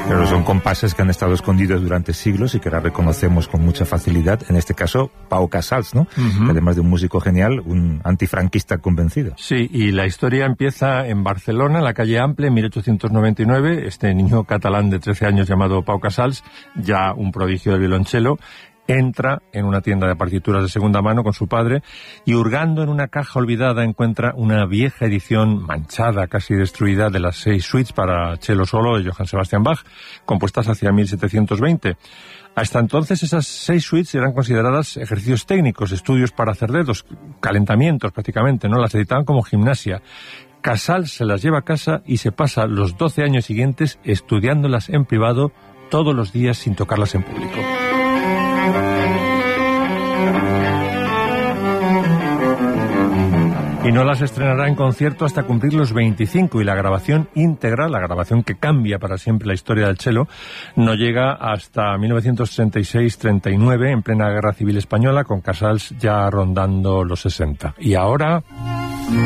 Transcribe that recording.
Pero son compases que han estado escondidos durante siglos y que ahora reconocemos con mucha facilidad. En este caso, Pau Casals, ¿no? Que además de un músico genial, un antifranquista convencido. Sí, y la historia empieza en Barcelona, en la calle Ample, en 1899. Este niño catalán de 13 años llamado Pau Casals, ya un prodigio del violonchelo, entra en una tienda de partituras de segunda mano con su padre y, hurgando en una caja olvidada, encuentra una vieja edición manchada, casi destruida, de las 6 suites para cello solo de Johann Sebastian Bach, compuestas hacia 1720. Hasta entonces esas 6 suites eran consideradas ejercicios técnicos, estudios para hacer dedos, calentamientos prácticamente, ¿no? Las editaban como gimnasia. Casals se las lleva a casa y se pasa los 12 años siguientes estudiándolas en privado todos los días sin tocarlas en público. Y no las estrenará en concierto hasta cumplir los 25, y la grabación íntegra, la grabación que cambia para siempre la historia del cello, no llega hasta 1936-39, en plena Guerra Civil Española, con Casals ya rondando los 60. Y ahora...